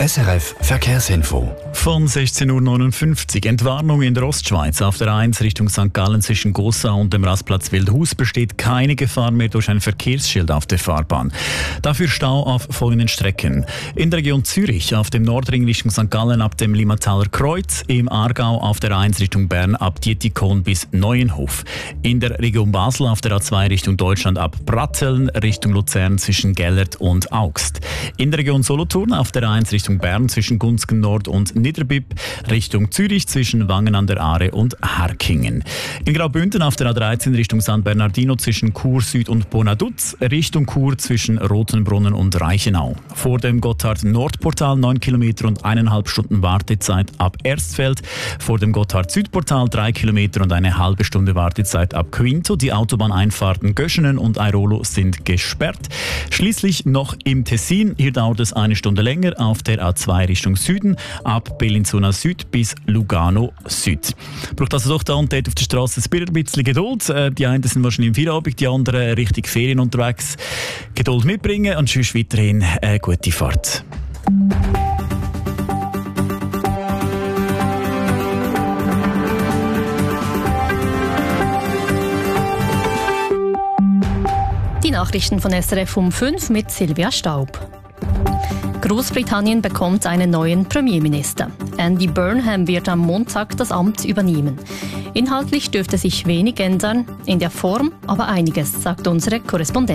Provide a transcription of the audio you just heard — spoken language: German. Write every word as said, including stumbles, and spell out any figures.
S R F Verkehrsinfo. Von sechzehn Uhr neunundfünfzig. Entwarnung in der Ostschweiz. Auf der eins Richtung Sankt Gallen zwischen Gossau und dem Rastplatz Wildhaus besteht keine Gefahr mehr durch ein Verkehrsschild auf der Fahrbahn. Dafür Stau auf folgenden Strecken. In der Region Zürich auf dem Nordring Richtung Sankt Gallen ab dem Limmataler Kreuz. Im Aargau auf der eins Richtung Bern ab Dietikon bis Neuenhof. In der Region Basel auf der A zwei Richtung Deutschland ab Bratteln Richtung Luzern zwischen Gellert und Augst. In der Region Solothurn auf der eins Richtung Bern zwischen Gunzgen Nord und Niederbipp, Richtung Zürich zwischen Wangen an der Aare und Harkingen. In Graubünden auf der A dreizehn Richtung San Bernardino zwischen Chur Süd und Bonaduz, Richtung Chur zwischen Rotenbrunnen und Reichenau. Vor dem Gotthard-Nordportal neun Kilometer und eineinhalb Stunden Wartezeit ab Erstfeld. Vor dem Gotthard-Südportal drei Kilometer und eine halbe Stunde Wartezeit ab Quinto. Die Autobahneinfahrten Göschenen und Airolo sind gesperrt. Schließlich noch im Tessin. Hier dauert es eine Stunde länger auf der A zwei Richtung Süden, ab Bellinzona Süd bis Lugano Süd. Braucht also doch da und dort auf der Straße ein bisschen Geduld. Die einen sind wahrscheinlich im Feierabend, die anderen richtig Ferien unterwegs. Geduld mitbringen und sonst weiterhin eine gute Fahrt. Die Nachrichten von S R F um fünf mit Silvia Staub. Großbritannien bekommt einen neuen Premierminister. Andy Burnham wird am Montag das Amt übernehmen. Inhaltlich dürfte sich wenig ändern, in der Form aber einiges, sagt unsere Korrespondentin.